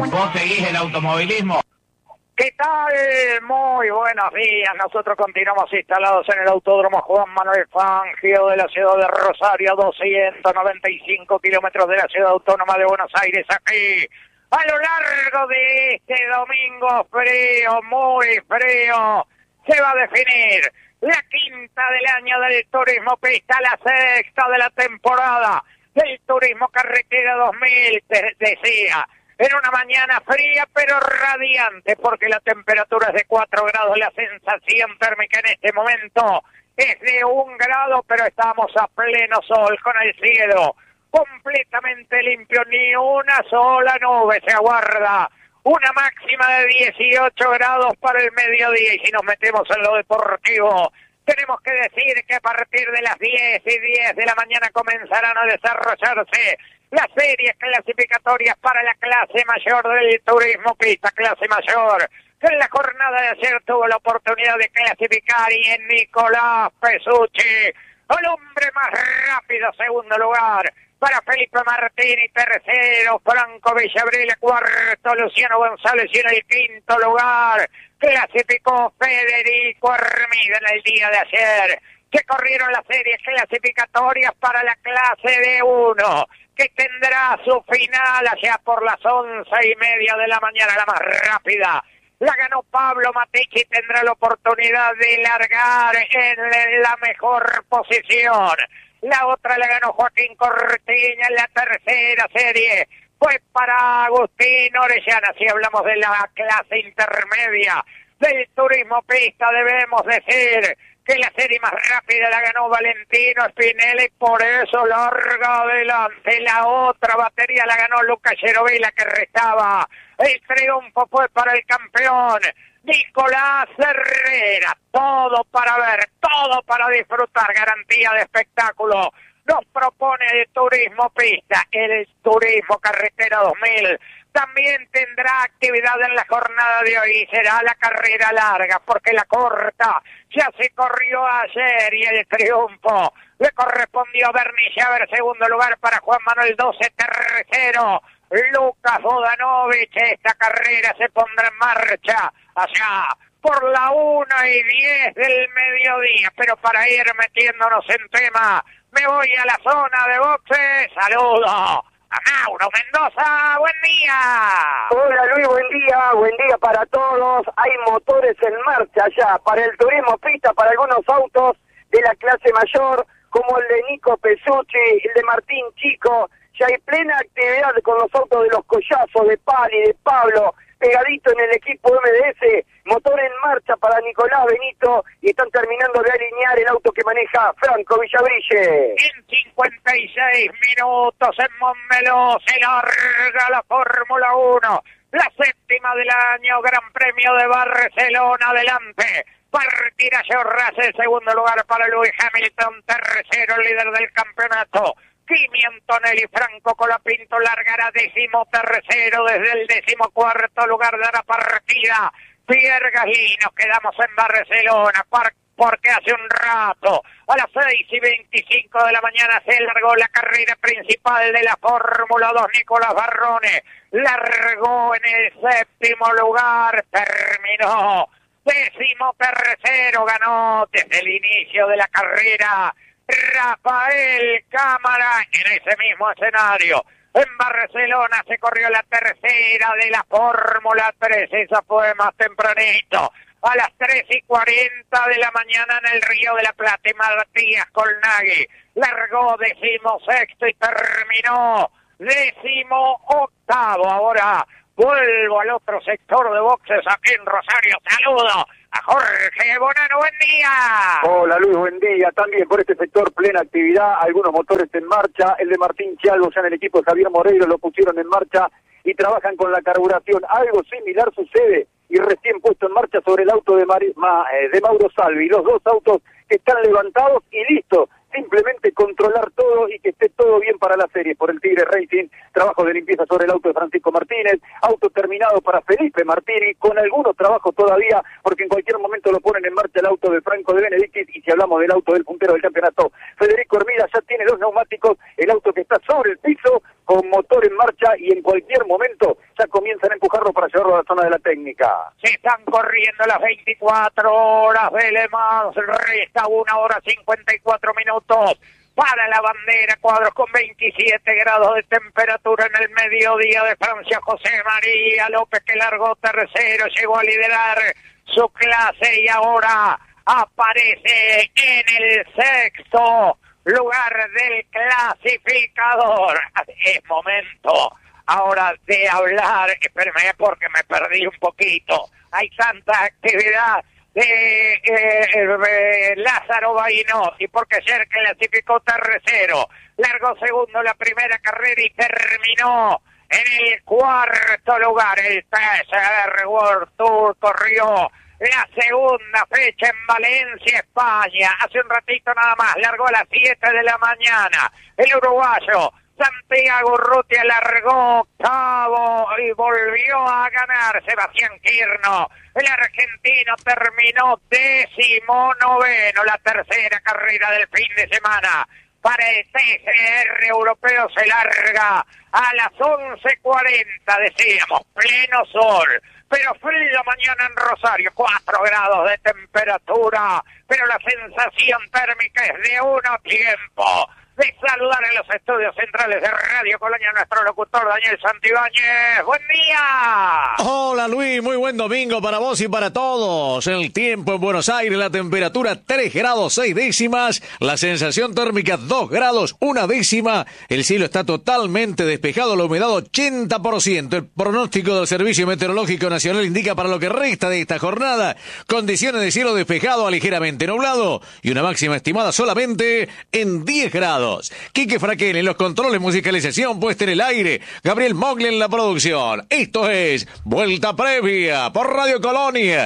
¿Vos seguís el automovilismo? ¿Qué tal? Muy buenos días. Nosotros continuamos instalados en el Autódromo Juan Manuel Fangio de la ciudad de Rosario, 295 kilómetros de la ciudad autónoma de Buenos Aires, aquí. A lo largo de este domingo frío, muy frío, se va a definir la quinta del año del turismo pista, la sexta de la temporada del turismo carretera 2000, decía. En una mañana fría pero radiante porque la temperatura es de 4 grados, la sensación térmica en este momento es de 1 grado, pero estamos a pleno sol con el cielo completamente limpio, ni una sola nube se aguarda. Una máxima de 18 grados para el mediodía y si nos metemos en lo deportivo, tenemos que decir que a partir de las 10:10 de la mañana comenzarán a desarrollarse las series clasificatorias para la clase mayor del turismo pista, clase mayor, que en la jornada de ayer tuvo la oportunidad de clasificar y en Nicolás Pesucci, el hombre más rápido, segundo lugar, para Felipe Martini, tercero, Franco Villabril, cuarto, Luciano González y en el quinto lugar clasificó Federico Hermida en el día de ayer, que corrieron las series clasificatorias para la clase de 1, que tendrá su final allá por las 11:30 de la mañana, la más rápida. La ganó Pablo Matici, tendrá la oportunidad de largar en la mejor posición. La otra la ganó Joaquín Cortiña en la tercera serie. Fue para Agustín Orellana. Si hablamos de la clase intermedia del turismo pista, debemos decir que la serie más rápida la ganó Valentino Spinelli, por eso larga adelante. La otra batería la ganó Lucas Yerovila, que restaba. El triunfo fue para el campeón Nicolás Herrera. Todo para ver, todo para disfrutar, garantía de espectáculo. Nos propone el turismo pista, el turismo carretera 2000. También tendrá actividad en la jornada de hoy y será la carrera larga, porque la corta ya se corrió ayer y el triunfo le correspondió a Bernie Schaber, segundo lugar para Juan Manuel 12, tercero Lucas Bodanovich. Esta carrera se pondrá en marcha allá por la 1:10 del mediodía, pero para ir metiéndonos en tema, me voy a la zona de boxes. Saludo a Mauro Mendoza, buen día. Hola Luis, buen día para todos. Hay motores en marcha ya para el turismo pista, para algunos autos de la clase mayor, como el de Nico Pesucci, el de Martín Chico. Ya hay plena actividad con los autos de los Collazos, de Pali, de Pablo, pegadito en el equipo MDS, motor en marcha para Nicolás Benito, y están terminando de alinear el auto que maneja Franco Villabrille. En 56 minutos en Montmeló se larga la Fórmula 1, la séptima del año, Gran Premio de Barcelona, adelante. Partirá George Russell, segundo lugar para Lewis Hamilton, tercero el líder del campeonato. Kimi Antonelli, Franco Colapinto largará 13º desde el 14º lugar de la partida. Pierre Gasly, nos quedamos en Barcelona porque hace un rato, a las 6:25 de la mañana, se largó la carrera principal de la Fórmula 2. Nicolás Barrone largó en el 7º lugar, terminó 13º, ganó desde el inicio de la carrera Rafael Cámara en ese mismo escenario. En Barcelona se corrió la tercera de la Fórmula 3, esa fue más tempranito. A las 3:40 de la mañana en el Río de la Plata, y Matías Colnaghi largó 16º y terminó 18º. Ahora vuelvo al otro sector de boxes aquí en Rosario. Saludo a Jorge Bonano, buen día. Hola Luis, buen día. También por este sector plena actividad, algunos motores en marcha. El de Martín Chialvo ya en el equipo de Javier Moreiro lo pusieron en marcha y trabajan con la carburación. Algo similar sucede y recién puesto en marcha sobre el auto de Mauro Salvi. Los dos autos que están levantados y listos. Simplemente controlar todo y que esté todo bien para la serie. Por el Tigre Racing, trabajo de limpieza sobre el auto de Francisco Martínez, auto terminado para Felipe Martini, con algunos trabajos todavía, porque en cualquier momento lo ponen en marcha el auto de Franco de Benedictis. Y si hablamos del auto del puntero del campeonato, Federico Hermida ya tiene los neumáticos, el auto que está sobre el piso, con motor en marcha y en cualquier momento ya comienzan a empujarlo para llevarlo a la zona de la técnica. Se están corriendo las 24 horas de Le Mans, resta 1 hora 54 minutos para la bandera, cuadros con 27 grados de temperatura en el mediodía de Francia. José María López, que largó tercero, llegó a liderar su clase y ahora aparece en el sexto lugar del clasificador. Es momento ahora de hablar, espérame porque me perdí un poquito, hay tanta actividad de Lázaro Bainó, y porque ayer clasificó tercero, largó segundo la primera carrera y terminó en el cuarto lugar. El TCR World Tour corrió la segunda fecha en Valencia, España. Hace un ratito nada más, largó a las 7 de la mañana. El uruguayo Santiago Urrutia largó octavo y volvió a ganar. Sebastián Quirno, el argentino, terminó 19º, la tercera carrera del fin de semana. Para el TCR europeo se larga a las 11:40, decíamos, pleno sol, pero frío mañana en Rosario, 4 grados de temperatura, pero la sensación térmica es de uno tiempo. De saludar en los estudios centrales de Radio Colonia nuestro locutor Daniel Santibáñez. ¡Buen día! Hola Luis, muy buen domingo para vos y para todos. El tiempo en Buenos Aires, la temperatura 3 grados 6 décimas, la sensación térmica 2 grados 1 décima, el cielo está totalmente despejado, la humedad 80%. El pronóstico del Servicio Meteorológico Nacional indica para lo que resta de esta jornada condiciones de cielo despejado a ligeramente nublado y una máxima estimada solamente en 10 grados. Quique Fraquel en los controles, musicalización, puesta en el aire. Gabriel Mogli en la producción. Esto es Vuelta Previa por Radio Colonia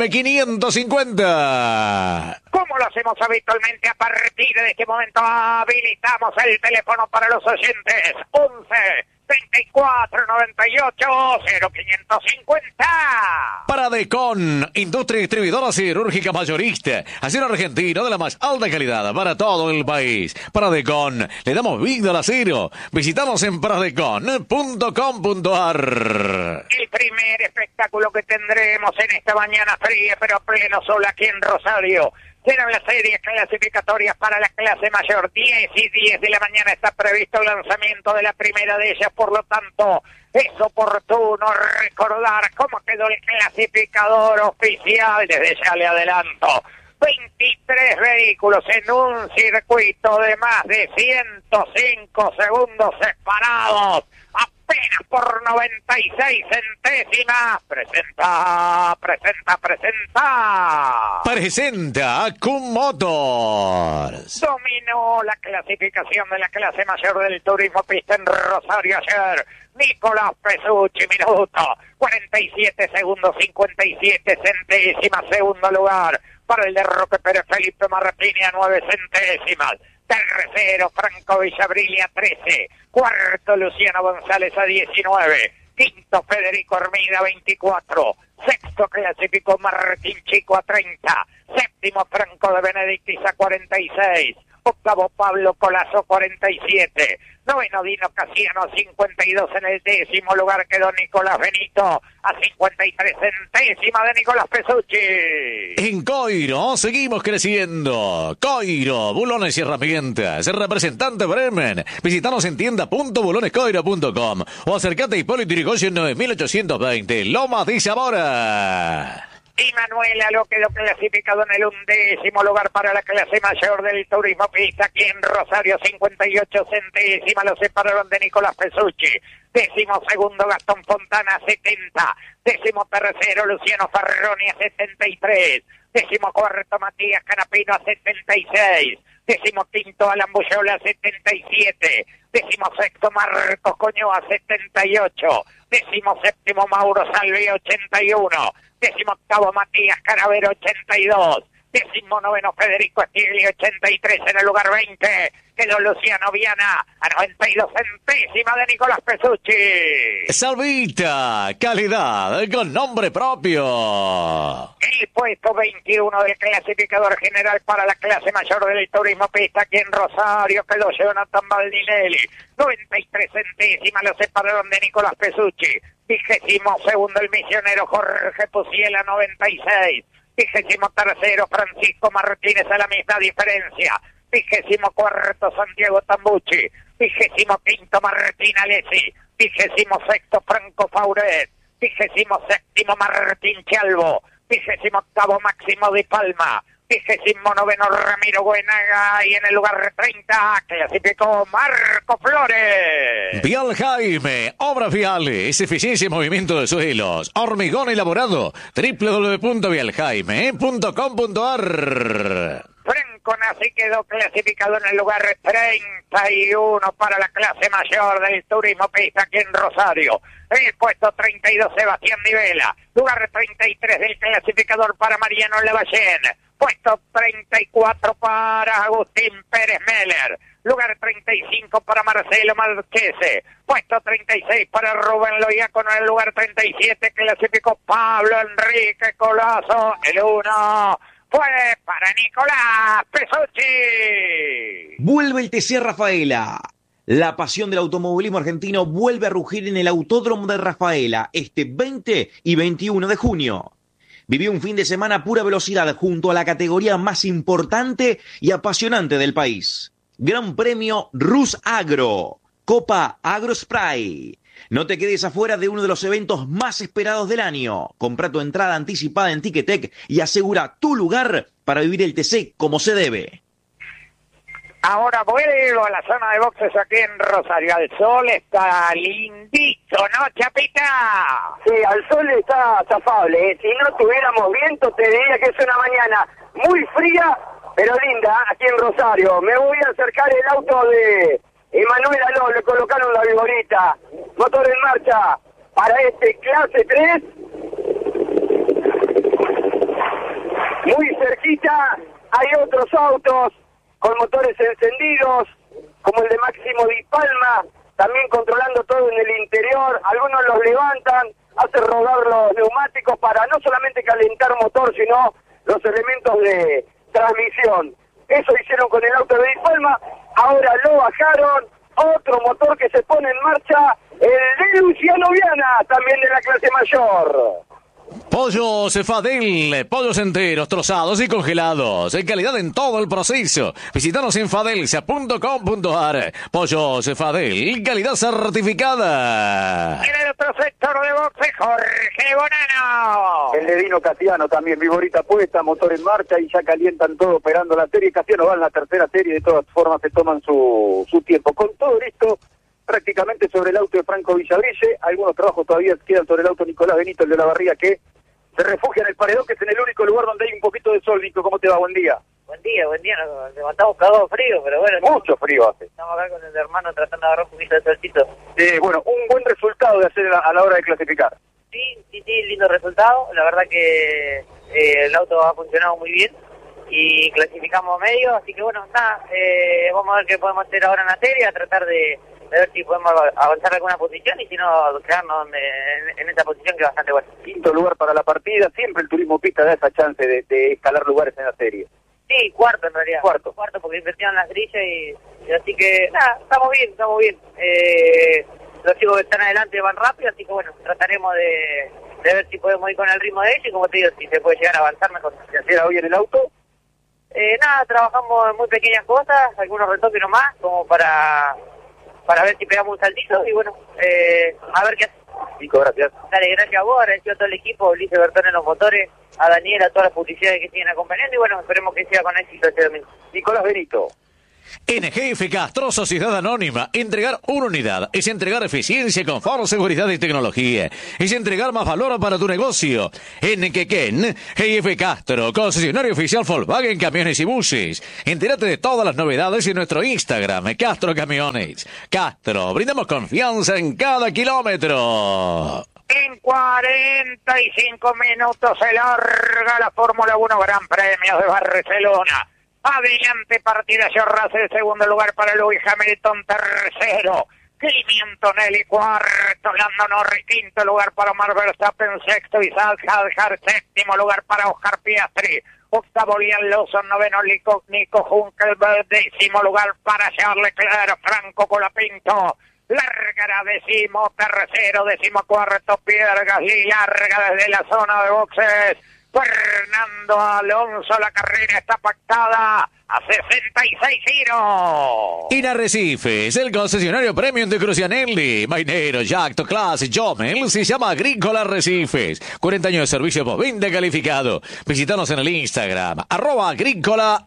M550. Como lo hacemos habitualmente, a partir de este momento habilitamos el teléfono para los oyentes. 11 34 98 0550. Paradecon, industria distribuidora siderúrgica mayorista, acero argentino de la más alta calidad para todo el país. Paradecon, le damos vida al acero. Visitamos en paradecon.com.ar. El primer espectáculo que tendremos en esta mañana fría pero a pleno sol aquí en Rosario serán las series clasificatorias para la clase mayor. 10 y 10 de la mañana está previsto el lanzamiento de la primera de ellas, por lo tanto es oportuno recordar cómo quedó el clasificador oficial. Desde ya le adelanto, 23 vehículos en un circuito de más de 105 segundos separados apenas por 96 centésimas. Presenta Acum Motors. Dominó la clasificación de la clase mayor del turismo pista en Rosario ayer Nicolás Pesucci, minuto 47 segundos 57 centésimas. Segundo lugar para el de Roque Pérez Felipe Martini a 9 centésimas. Tercero, Franco Villabrilia, 13. Cuarto, Luciano González a 19. Quinto, Federico Hermida, 24. Sexto, clasificó Martín Chico a 30. Séptimo, Franco de Benedictis a 46. Octavo, Pablo Colazo, 47. Noveno, Dino Casiano, 52. En el 10º lugar quedó Nicolás Benito a 53 centésimas de Nicolás Pesucci. En Coiro seguimos creciendo. Coiro, bulones y herramientas. Representante Bremen. Visítanos en tienda.bulonescoiro.com o acercate a Hipólito Yrigoyen 9820, Lomas de Zamora. Y Manuela lo quedó clasificado en el 11º lugar para la clase mayor del turismo pista aquí en Rosario. 58 centésimas lo separaron de Nicolás Pesucci. 12º, Gastón Fontana, 70. 13º, Luciano Ferroni a 73. 14º, Matías Canapino a 76. 15º, Alan Buyola a 77. 16º, Marcos Coño a 78. 17º, Mauro Salvi 81. 18º, Matías Caravero 82. 19º Federico Stigli, 83 en el lugar 20. Quedó Luciano Viana a 92 centésimas de Nicolás Pesucci. Salvita, calidad con nombre propio. El puesto 21 del clasificador general para la clase mayor del turismo pista aquí en Rosario quedó Jonathan Baldinelli. 93 centésimas lo separaron de Nicolás Pesucci. 22º el misionero Jorge Puciela, 96. 23º Francisco Martínez a la misma diferencia. 24º Santiago Tambucci. 25º Martín Alessi. 26º Franco Fauret. 27º Martín Chalvo. 28º Máximo Di Palma. 29º Ramiro Buenaga, y en el lugar 30 clasificó Marco Flores. Vial Jaime, obras viales, eficiencia y movimiento de suelos, hormigón elaborado, www.vieljaime.com.ar. Franco Nasi quedó clasificado en el lugar 31 para la clase mayor del turismo pista aquí en Rosario. En el puesto 32 Sebastián Nivela, lugar 33 del clasificador para Mariano Lavallén. Puesto 34 para Agustín Pérez Meller. Lugar 35 para Marcelo Marchese. Puesto 36 para Rubén Loiacono. En el lugar 37 clasificó Pablo Enrique Colazo. El 1 fue para Nicolás Pesucci. Vuelve el TC Rafaela. La pasión del automovilismo argentino vuelve a rugir en el Autódromo de Rafaela este 20 y 21 de junio. Vivió un fin de semana a pura velocidad junto a la categoría más importante y apasionante del país. Gran Premio Rus Agro, Copa AgroSpray. No te quedes afuera de uno de los eventos más esperados del año. Compra tu entrada anticipada en Ticketek y asegura tu lugar para vivir el TC como se debe. Ahora vuelvo a la zona de boxes aquí en Rosario. El sol está lindito, ¿no, Chapita? Sí, al sol está zafable, ¿eh? Si no tuviéramos viento, te diría que es una mañana muy fría, pero linda, aquí en Rosario. Me voy a acercar el auto de Emanuel Aló, le colocaron la vigorita. Motor en marcha para este clase 3. Muy cerquita hay otros autos con motores encendidos, como el de Máximo Di Palma, también controlando todo en el interior. Algunos los levantan, hacen rodar los neumáticos para no solamente calentar motor, sino los elementos de transmisión. Eso hicieron con el auto de Di Palma, ahora lo bajaron. Otro motor que se pone en marcha, el de Luciano Viana, también de la clase mayor. Pollos Fadel, pollos enteros, trozados y congelados, en calidad en todo el proceso. Visítanos en fadelsa.com.ar. Pollos Fadel, calidad certificada. En el otro sector de boxe, Jorge Bonano. El de Dino Casiano también, vigorita puesta, motor en marcha y ya calientan todo operando la serie. Casiano va en la tercera serie, de todas formas se toman su tiempo. Con todo esto, prácticamente sobre el auto de Franco Villagrille, algunos trabajos todavía quedan sobre el auto Nicolás Benito, el de la Barría, que se refugia en el paredón, que es en el único lugar donde hay un poquito de sol. Nico, ¿cómo te va? Buen día. Buen día, nos levantamos cagados frío, pero bueno. Mucho frío hace. Estamos acá con el hermano tratando de agarrar un poquito de solcito. Bueno, un buen resultado de hacer a la hora de clasificar. Sí, lindo resultado. La verdad que el auto ha funcionado muy bien y clasificamos medio, así que bueno, nada, vamos a ver qué podemos hacer ahora en la serie, a tratar de ver si podemos avanzar alguna posición y si no, quedarnos en esta posición que es bastante buena. Quinto lugar para la partida, siempre el turismo pista da esa chance de escalar lugares en la serie. Sí, cuarto en realidad. Cuarto porque invirtieron las grillas y así que, nada, estamos bien. Los chicos que están adelante van rápido, así que bueno, trataremos de ver si podemos ir con el ritmo de ellos y como te digo, si se puede llegar a avanzar mejor. ¿Qué hacía hoy en el auto? Nada, trabajamos en muy pequeñas cosas, algunos retoques nomás, como para ver si pegamos un saltito y bueno, a ver qué hace. Nico, gracias. Dale, gracias a vos, agradecido a todo el equipo, Ulises Bertón en los motores, a Daniel, a todas las publicidades que siguen acompañando y bueno, esperemos que sea con éxito este domingo. Nicolás Benito. NGF Castro, Sociedad Anónima. Entregar una unidad es entregar eficiencia, confort, seguridad y tecnología. Es entregar más valor para tu negocio. En Quequén, GF Castro, concesionario oficial Volkswagen Camiones y Buses. Entérate de todas las novedades en nuestro Instagram, Castro Camiones. Castro, brindamos confianza en cada kilómetro. En 45 minutos se larga la Fórmula 1 Gran Premio de Barcelona. Adelante partida Russell, segundo lugar para Lewis Hamilton, tercero. Kimi Antonelli, cuarto. Lando Norris, quinto lugar para Max Verstappen, sexto. Isaac Hadjar, séptimo lugar para Oscar Piastri. Octavo Liam Lawson, noveno Nico Hülkenberg, décimo lugar para Charles Leclerc. Franco Colapinto largará décimo tercero, décimo cuarto Pierre Gasly, larga desde la zona de boxes. Fernando Alonso, la carrera está pactada a 66 giros. Arrecifes, el concesionario premium de Crucianelli, Mainero, Jacto, Clase, Jomel, se llama Agrícola Arrecifes. 40 años de servicio postventa calificado. Visítanos en el Instagram, @Agrícola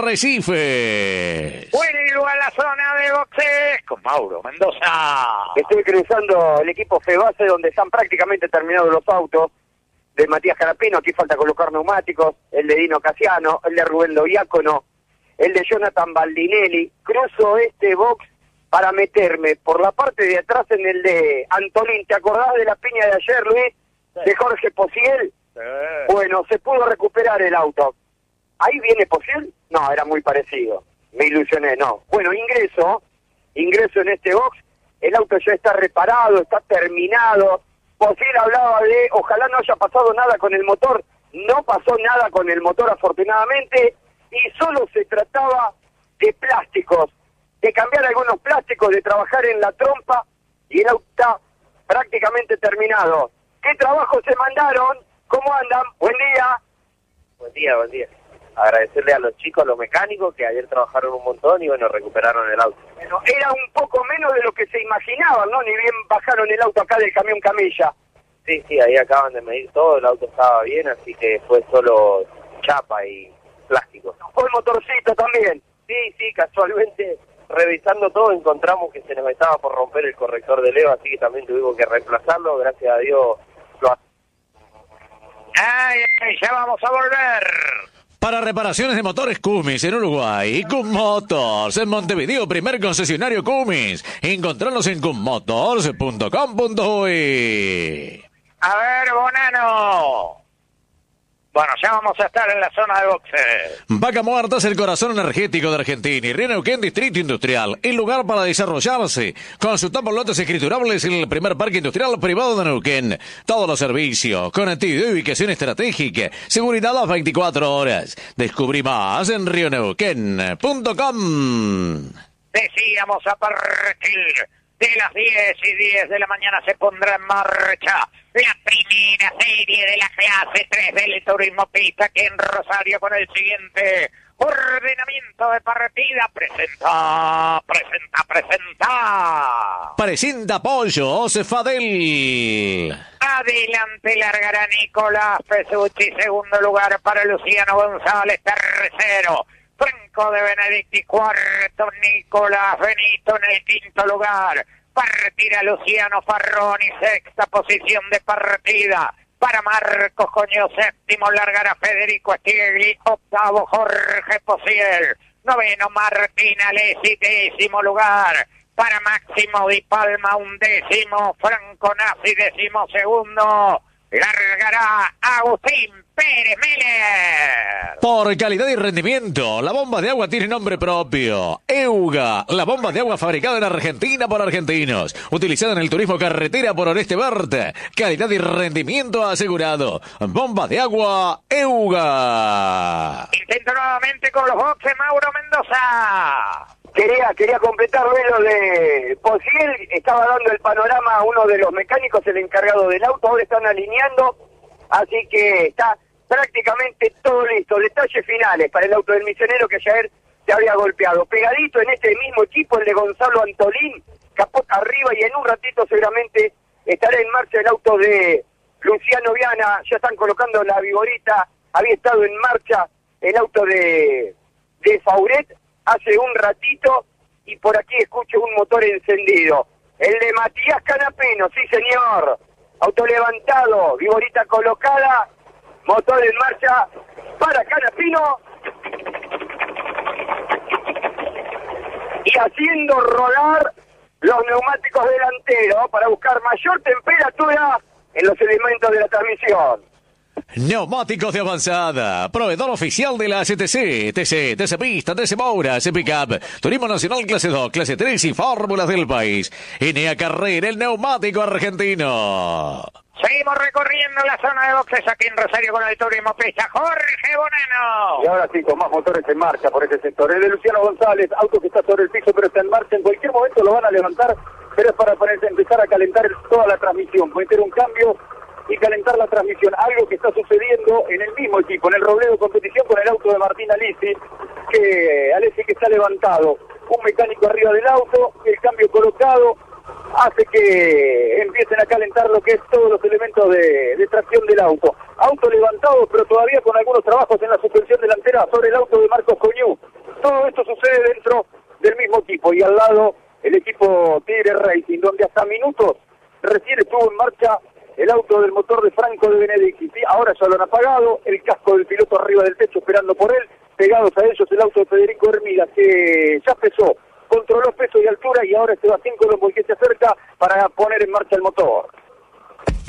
Arrecifes. Vuelvo a la zona de boxes con Mauro Mendoza. Estoy cruzando el equipo Febase, donde están prácticamente terminados los autos de Matías Canapino. Aquí falta colocar neumáticos, el de Dino Casiano, el de Rubén Diácono, el de Jonathan Baldinelli. Cruzo este box para meterme por la parte de atrás en el de Antolín. ¿Te acordás de la piña de ayer, Luis? Sí. De Jorge Pociel. Sí. Bueno, se pudo recuperar el auto. ¿Ahí viene Pociel? No, era muy parecido. Me ilusioné, no. Bueno, ingreso en este box. El auto ya está reparado, está terminado. Pociel hablaba de, ojalá no haya pasado nada con el motor. No pasó nada con el motor, afortunadamente. Y solo se trataba de plásticos, de cambiar algunos plásticos, de trabajar en la trompa, y el auto está prácticamente terminado. ¿Qué trabajos se mandaron? ¿Cómo andan? Buen día. Buen día, buen día. Agradecerle a los chicos, a los mecánicos, que ayer trabajaron un montón y bueno, recuperaron el auto. Bueno, era un poco menos de lo que se imaginaban, ¿no? Ni bien bajaron el auto acá del camión camilla. Sí, ahí acaban de medir todo, el auto estaba bien, así que fue solo chapa y plástico. ¿Fue el motorcito también? Sí, casualmente revisando todo encontramos que se nos estaba por romper el corrector de leva, así que también tuvimos que reemplazarlo, gracias a Dios lo... Ay, ya vamos a volver. Para reparaciones de motores Cummins en Uruguay, Cum Motors en Montevideo, primer concesionario Cummins. Encontranos en cummotors.com.uy. A ver, Bonano. Bueno, ya vamos a estar en la zona de boxes. Vaca Muerta es el corazón energético de Argentina y Río Neuquén Distrito Industrial, el lugar para desarrollarse. Consulta por lotes escriturables en el primer parque industrial privado de Neuquén. Todos los servicios, conectividad y ubicación estratégica, seguridad a las 24 horas. Descubrí más en rioneuquén.com. Decíamos a partir de las 10:10 de la mañana se pondrá en marcha la primera serie de la clase 3 del turismo pista aquí en Rosario con el siguiente ordenamiento de partida. Presenta. Presenta Pollo Cefadel. Adelante largará Nicolás Pesucci, segundo lugar para Luciano González, tercero Franco de Benedicti, cuarto Nicolás Benito en el quinto lugar. Partirá Luciano Farroni, sexta posición de partida para Marcos Coño, séptimo largará Federico Stiegli, octavo Jorge Pociel, noveno Martín Alessi, décimo lugar para Máximo Di Palma, undécimo Franco Nazzi, décimo segundo largará Agustín Pérez Miller. Por calidad y rendimiento, la bomba de agua tiene nombre propio. EUGA, la bomba de agua fabricada en Argentina por argentinos. Utilizada en el turismo carretera por Oreste Verde. Calidad y rendimiento asegurado. Bomba de agua EUGA. Intento nuevamente con los boxes, Mauro Mendoza. Quería completar lo de Pociel. Estaba dando el panorama a uno de los mecánicos, el encargado del auto. Ahora están alineando, así que está prácticamente todo listo. Detalles finales para el auto del misionero que ayer se había golpeado. Pegadito en este mismo equipo, el de Gonzalo Antolín, capota arriba, y en un ratito seguramente estará en marcha el auto de Luciano Viana. Ya están colocando la vigorita. Había estado en marcha el auto de Fauret hace un ratito, y por aquí escucho un motor encendido. El de Matías Canapino, sí señor. Auto levantado, vigorita colocada, motor en marcha para Canapino. Y haciendo rodar los neumáticos delanteros para buscar mayor temperatura en los elementos de la transmisión. Neumáticos de avanzada, proveedor oficial de la CTC, TC Pista, TC Moura, TC Pickup, Turismo Nacional Clase 2, Clase 3 y fórmulas del país. Enea Carrera, el neumático argentino. Seguimos recorriendo la zona de boxes aquí en Rosario con el turismo pista. Jorge Bonano. Y ahora sí, con más motores en marcha por este sector. El de Luciano González, auto que está sobre el piso pero está en marcha. En cualquier momento lo van a levantar, pero es para empezar a calentar toda la transmisión, meter un cambio y calentar la transmisión. Algo que está sucediendo en el mismo equipo, en el Robledo Competición con el auto de Martín Alessi, que está levantado. Un mecánico arriba del auto, el cambio colocado hace que empiecen a calentar lo que es todos los elementos de tracción del auto. Auto levantado, pero todavía con algunos trabajos en la suspensión delantera sobre el auto de Marcos Coñú. Todo esto sucede dentro del mismo equipo y al lado el equipo Tigre Racing, donde hasta minutos recién estuvo en marcha el auto del motor de Franco de Benedicti. ¿Sí? Ahora ya lo han apagado, el casco del piloto arriba del techo esperando por él, pegados a ellos el auto de Federico Hermida, que ya pesó, controló peso y altura y ahora Sebastián Colombo el que se acerca para poner en marcha el motor.